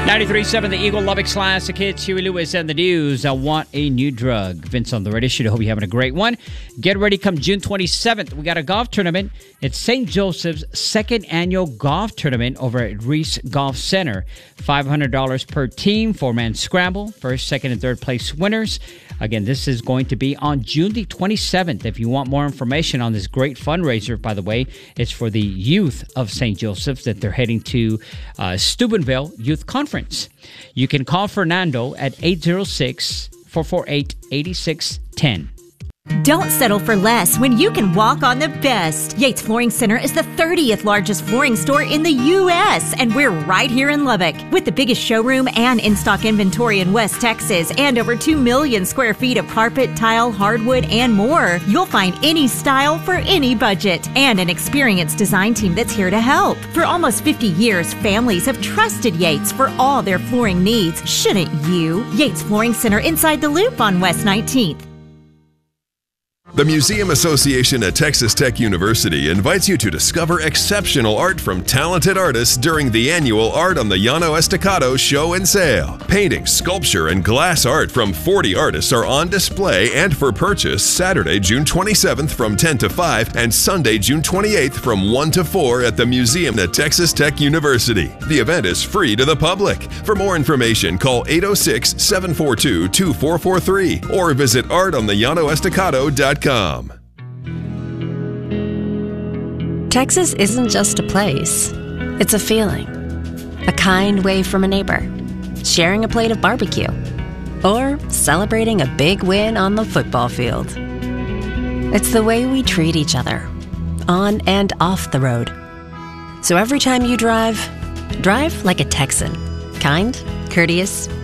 93.7 The Eagle, Lubbock Classic Hits. Huey Lewis and the News. I want a new drug. Vince on the radio show. I hope you're having a great one. Get ready come June 27th. We got a golf tournament. It's St. Joseph's second annual golf tournament over at Reese Golf Center. $500 per team, 4-man scramble. First, second, and third place winners. Again, this is going to be on June the 27th. If you want more information on this great fundraiser, by the way, it's for the youth of St. Joseph's that they're heading to Steubenville Youth Conference. You can call Fernando at 806-448-8610. Don't settle for less when you can walk on the best. Yates Flooring Center is the 30th largest flooring store in the U.S., and we're right here in Lubbock. With the biggest showroom and in-stock inventory in West Texas and over 2 million square feet of carpet, tile, hardwood, and more, you'll find any style for any budget and an experienced design team that's here to help. For almost 50 years, families have trusted Yates for all their flooring needs. Shouldn't you? Yates Flooring Center inside the Loop on West 19th. The Museum Association at Texas Tech University invites you to discover exceptional art from talented artists during the annual Art on the Llano Estacado show and sale. Painting, sculpture, and glass art from 40 artists are on display and for purchase Saturday, June 27th from 10 to 5 and Sunday, June 28th from 1 to 4 at the Museum at Texas Tech University. The event is free to the public. For more information, call 806-742-2443 or visit artonthellanoestacado.com. Texas isn't just a place. It's a feeling. A kind wave from a neighbor. Sharing a plate of barbecue. Or celebrating a big win on the football field. It's the way we treat each other. On and off the road. So every time you drive like a Texan. Kind, courteous,